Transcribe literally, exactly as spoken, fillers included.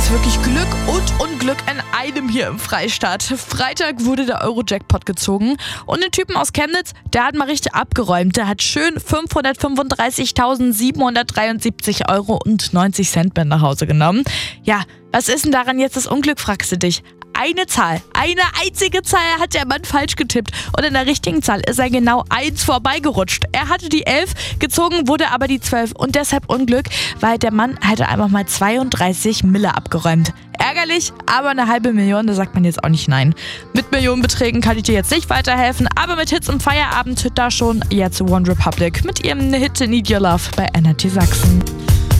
ist wirklich Glück und Unglück in einem hier im Freistaat. Freitag wurde der Euro-Jackpot gezogen und ein Typen aus Chemnitz, der hat mal richtig abgeräumt. Der hat schön fünfhundertfünfunddreißigtausendsiebenhundertdreiundsiebzig Euro und neunzig Cent mit nach Hause genommen. Ja, was ist denn daran jetzt das Unglück, fragst du dich? Eine Zahl, eine einzige Zahl hat der Mann falsch getippt und in der richtigen Zahl ist er genau eins vorbeigerutscht. Er hatte die elf, gezogen wurde aber die zwölf und deshalb Unglück, weil der Mann hätte einfach mal zweiunddreißig Mille abgeräumt. Ärgerlich, aber eine halbe Million, da sagt man jetzt auch nicht nein. Mit Millionenbeträgen kann ich dir jetzt nicht weiterhelfen, aber mit Hits im Feierabend da schon. Jetzt One Republic mit ihrem Hit Need Your Love bei Energy Sachsen.